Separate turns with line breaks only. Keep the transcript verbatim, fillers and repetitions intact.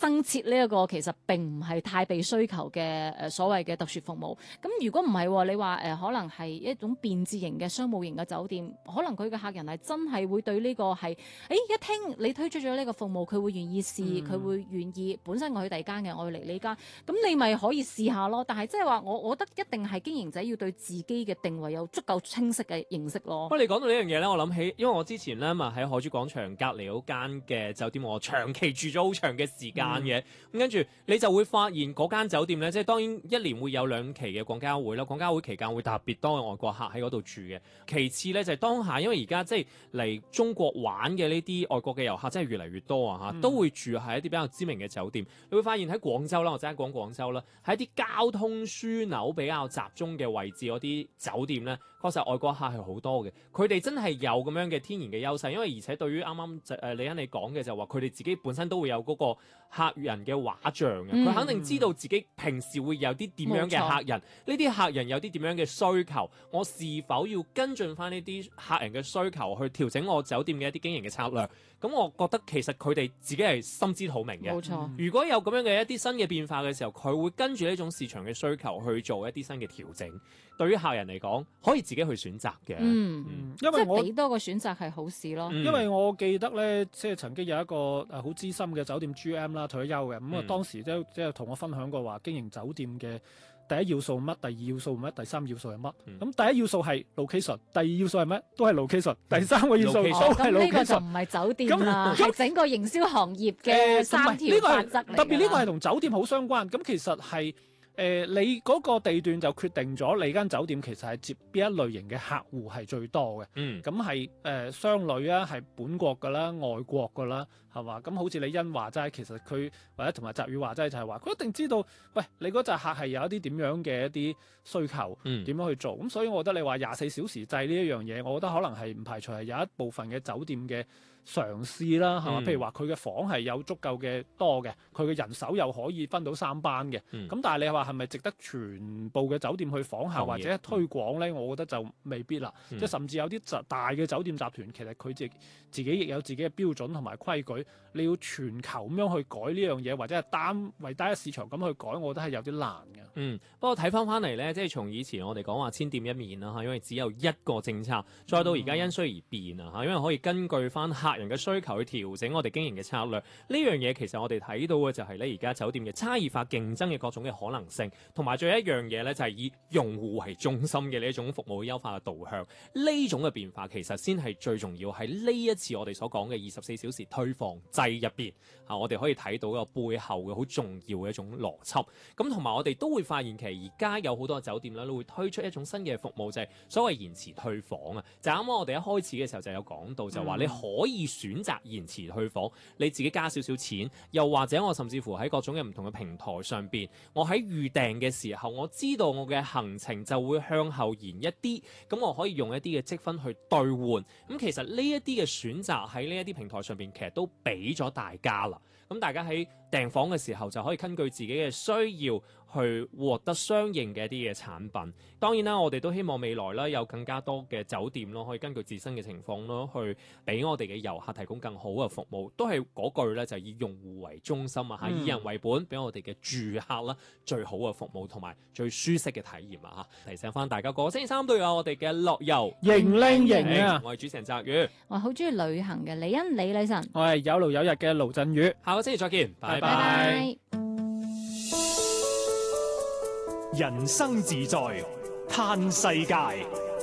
增設呢一個其實並唔係太被需求嘅誒所謂嘅特殊服務。咁如果唔係，你話誒、呃、可能係一種便捷型嘅商務型嘅酒店，可能佢嘅客人係真係會對呢個係誒一聽你推出咗呢個服務，佢會願意試，佢、嗯、會願意本身我去第二間嘅，我要嚟呢間，咁你咪可以試下咯。但係即係話我我覺得一定係經營者要對自己嘅定位有足夠清晰嘅認識咯。
不過你講到呢樣嘢咧，我諗起，因為我之前咧咪喺海珠廣場隔離嗰間嘅酒店，我長期住咗好長嘅時間嘅，咁跟住你就會發現嗰間酒店咧，即係當然一年會有兩期嘅廣交會啦，廣交會期間會特別多嘅外國客喺嗰度住嘅。其次咧就係、是、當下，因為而家即係嚟中國玩嘅呢啲外國嘅遊客真係越嚟越多啊嚇，都會住喺一啲比較知名嘅酒店。你會發現喺廣州啦，或者喺講廣州啦，喺一啲交通樞紐比較集中嘅位置嗰啲酒店咧，確實外國客係好多嘅。佢哋真係有咁樣嘅天然嘅優勢，因為而且對於啱啱誒李欣你講嘅就話，佢哋自己本身都會有嗰個客人嘅畫像嘅，佢、嗯、肯定知道自己平時會有啲點樣嘅客人，呢啲客人有啲點樣嘅需求，我是否要跟進翻呢啲客人嘅需求去調整我酒店嘅一啲經營嘅策略？咁我覺得其實佢哋自己係心知肚明嘅。
冇錯，
如果有咁樣嘅一啲新嘅變化嘅時候，佢會跟住呢種市場嘅需求去做一啲新嘅調整。對於客人嚟講，可以自己去選擇嘅。
嗯，
嗯因為我
俾多個選擇係好事咯。
因為我記得咧，即係曾經有一個誒好資深嘅酒店 G M 啦，退咗休嘅，咁啊、嗯、當時都即係同我分享過話，經營酒店嘅第一要素乜，第二要素乜，第三要素係乜？咁、嗯、第一要素係 location， 第二要素係乜？都係 location，、嗯、第三個要素都係 location。咁呢、
哦、個就唔係酒店啦，係整個營銷行業嘅三條法則嚟㗎。
特別呢個係同酒店好相關。咁其實係。誒、呃，你嗰個地段就決定咗你間酒店其實係接邊一類型嘅客戶係最多嘅。嗯，咁係誒商旅啊，係本國噶啦，外國噶啦，係嘛？咁好似李欣話齋，其實佢或者同埋澤宇話齋就係話，佢一定知道，喂，你嗰紮客係有一啲點樣嘅一啲需求，點、嗯、樣去做？咁所以我覺得你話廿四小時制呢一樣嘢，我覺得可能係唔排除係有一部分嘅酒店嘅嘗試啦，係嘛？譬如話佢嘅房係有足夠嘅多嘅，佢嘅人手又可以分到三班嘅。咁、嗯、但係你話係咪值得全部嘅酒店去仿效或者推廣咧？我覺得就未必啦。即、嗯、係甚至有啲大嘅酒店集團，其實佢自自己亦有自己嘅標準同埋規矩。你要全球咁樣去改呢樣嘢，或者係單為單一市場咁去改，我覺得係有啲難嘅。
嗯，不過睇翻翻嚟咧，即係從以前我哋講話千店一面啦嚇，因為只有一個政策，再到而家因需而變啊嚇，因為可以根據翻客人嘅需求去調整我哋經營嘅策略。呢樣嘢其實我哋睇到嘅就係咧，而家酒店嘅差異化競爭嘅各種嘅可能性，同埋最後一樣嘢咧就係以用戶為中心嘅呢一種服務優化嘅導向。呢種嘅變化其實先係最重要，喺呢一次我哋所講嘅二十四小時推房制入邊啊，我哋可以睇到個背後嘅好重要嘅一種邏輯。咁同埋我哋都會發現，其實而家有好多酒店咧都會推出一種新嘅服務，就係、是、所謂延遲退房啊。就啱啱我哋一開始嘅時候就有講到，就話你可以選擇延遲退房，你自己加少少錢，又或者我甚至乎喺各種嘅唔同嘅平台上邊，我喺預訂嘅時候，我知道我嘅行程就會向後延一啲，咁我可以用一啲嘅積分去兌換。咁其實呢一啲嘅選擇喺呢一啲平台上邊，其實都俾咗大家啦。咁大家喺訂房嘅時候就可以根據自己嘅需要去獲得相應嘅一啲嘅產品。當然啦，我哋都希望未來咧有更加多嘅酒店咯，可以根據自身嘅情況咯，去俾我哋嘅遊客提供更好嘅服務。都係嗰句咧，就係以用戶為中心啊，嚇、嗯，以人為本，俾我哋嘅住客啦最好嘅服務同埋最舒適嘅體驗啊！嚇，提醒翻大家，個星期三都有我哋嘅樂遊
型靚型啊！
我係主持人澤宇，
我好中意旅行嘅李欣李禮晨，
我係有勞有日嘅盧振宇。
下個星期再見，拜拜。
拜拜。
人生自在嘆世界。